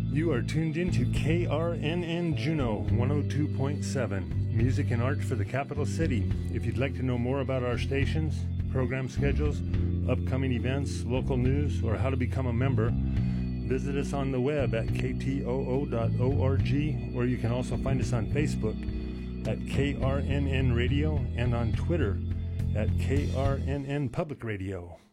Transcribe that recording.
You are tuned in to KRNN Juneau 102.7, music and art for the capital city. If you'd like to know more about our stations, program schedules, upcoming events, local news, or how to become a member, visit us on the web at ktoo.org, or you can also find us on Facebook at KRNN Radio and on Twitter at KRNN Public Radio.